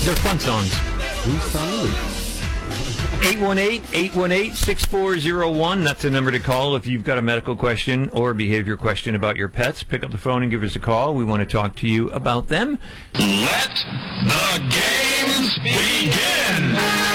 They're fun songs. 818-818-6401. That's the number to call if you've got a medical question or behavior question about your pets. Pick up the phone and give us a call. We want to talk to you about them. Let the games begin!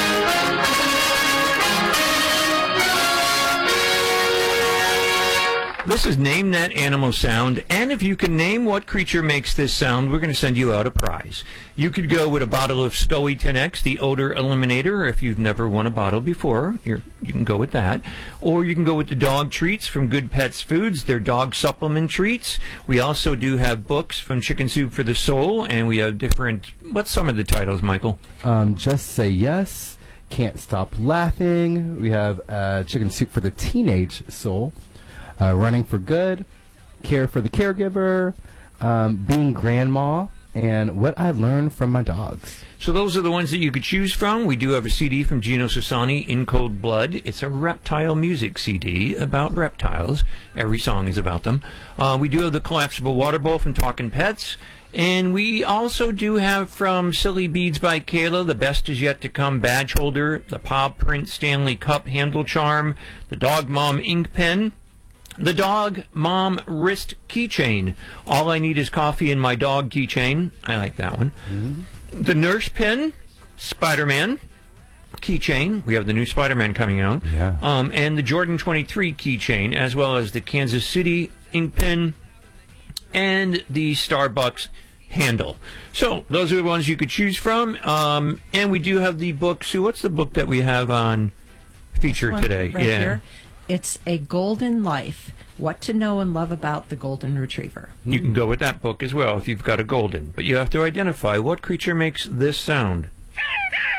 This is Name That Animal Sound, and if you can name what creature makes this sound, we're going to send you out a prize. You could go with a bottle of Stoey 10X, the odor eliminator. If you've never won a bottle before, you can go with that. Or you can go with the dog treats from Good Pets Foods. They're dog supplement treats. We also do have books from Chicken Soup for the Soul, and we have different... What's some of the titles, Michael? Just Say Yes, Can't Stop Laughing. We have Chicken Soup for the Teenage Soul. Running for Good, Care for the Caregiver, Being Grandma, and What I Learned from My Dogs. So those are the ones that you could choose from. We do have a CD from Gino Sassani, In Cold Blood. It's a reptile music CD about reptiles. Every song is about them. We do have the collapsible water bowl from Talking Pets. And we also do have from Silly Beads by Kayla, The Best Is Yet to Come badge holder, the Paw Print Stanley Cup handle charm, the Dog Mom ink pen, the Dog Mom wrist keychain. All I Need Is Coffee in My Dog keychain. I like that one. Mm-hmm. The Nurse Pen, Spider-Man keychain. We have the new Spider-Man coming out. Yeah. And the Jordan 23 keychain, as well as the Kansas City ink pen and the Starbucks handle. So those are the ones you could choose from. And we do have the book. Sue, what's the book that we have on feature today? Right here. It's A Golden Life, What to Know and Love About the Golden Retriever. You can go with that book as well if you've got a golden. But you have to identify what creature makes this sound.